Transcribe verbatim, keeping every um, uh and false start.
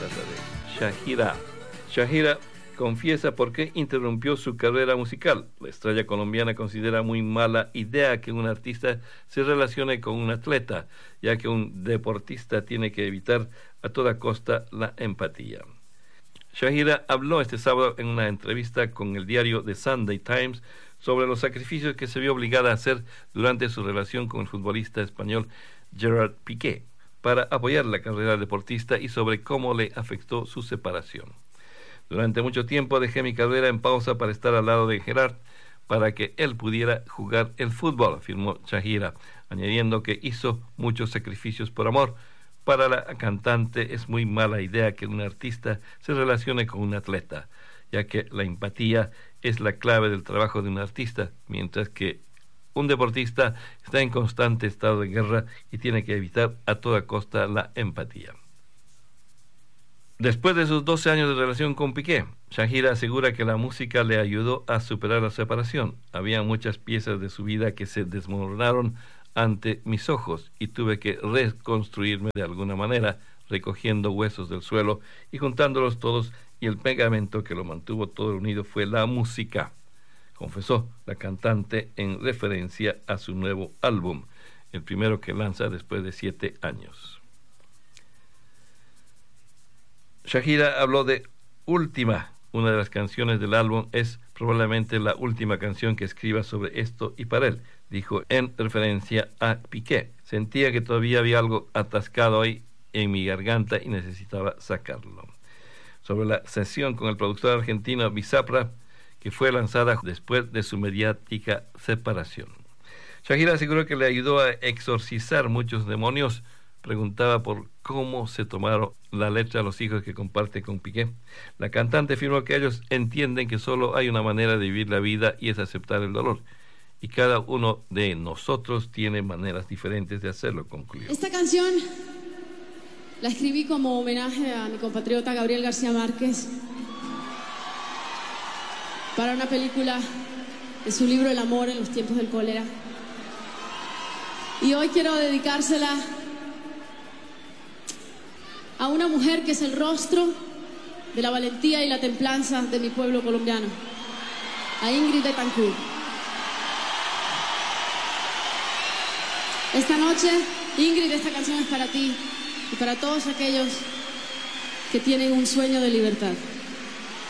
trata de Shakira. Shakira confiesa por qué interrumpió su carrera musical. La estrella colombiana considera muy mala idea que un artista se relacione con un atleta, ya que un deportista tiene que evitar a toda costa la empatía. Shakira habló este sábado en una entrevista con el diario The Sunday Times sobre los sacrificios que se vio obligada a hacer durante su relación con el futbolista español Gerard Piqué para apoyar la carrera del deportista y sobre cómo le afectó su separación. Durante mucho tiempo dejé mi carrera en pausa para estar al lado de Gerard para que él pudiera jugar el fútbol, afirmó Shakira, añadiendo que hizo muchos sacrificios por amor. Para la cantante es muy mala idea que un artista se relacione con un atleta, ya que la empatía es la clave del trabajo de un artista, mientras que un deportista está en constante estado de guerra y tiene que evitar a toda costa la empatía. Después de sus doce años de relación con Piqué, Shakira asegura que la música le ayudó a superar la separación. Había muchas piezas de su vida que se desmoronaron ante mis ojos y tuve que reconstruirme de alguna manera, recogiendo huesos del suelo y juntándolos todos, y el pegamento que lo mantuvo todo unido fue la música, confesó la cantante en referencia a su nuevo álbum, el primero que lanza después de siete años. Shakira habló de Última. Una de las canciones del álbum es probablemente la última canción que escriba sobre esto y para él, dijo en referencia a Piqué. Sentía que todavía había algo atascado ahí en mi garganta y necesitaba sacarlo. Sobre la sesión con el productor argentino Bizarrap, que fue lanzada después de su mediática separación. Shakira aseguró que le ayudó a exorcizar muchos demonios. Preguntaba por cómo se tomaron la letra a los hijos que comparte con Piqué. La cantante afirmó que ellos entienden que solo hay una manera de vivir la vida y es aceptar el dolor. Y cada uno de nosotros tiene maneras diferentes de hacerlo, concluyó. Esta canción la escribí como homenaje a mi compatriota Gabriel García Márquez para una película de su libro El amor en los tiempos del cólera. Y hoy quiero dedicársela a una mujer que es el rostro de la valentía y la templanza de mi pueblo colombiano, a Ingrid Betancourt. Esta noche, Ingrid, esta canción es para ti y para todos aquellos que tienen un sueño de libertad.